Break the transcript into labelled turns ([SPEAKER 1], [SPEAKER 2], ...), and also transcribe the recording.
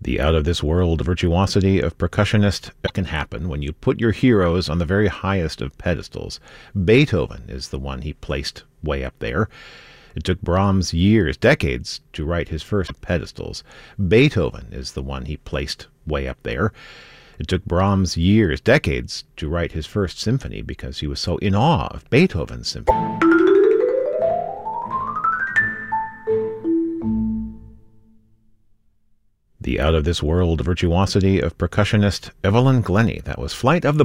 [SPEAKER 1] The out-of-this-world virtuosity of percussionist can happen when you put your heroes on the very highest of pedestals. Beethoven is the one he placed way up there. It took Brahms years, decades, to write his first pedestals. Beethoven is the one he placed way up there. It took Brahms years, decades, to write his first symphony because he was so in awe of Beethoven's symphony. The out-of-this-world virtuosity of percussionist Evelyn Glennie. That was Flight of the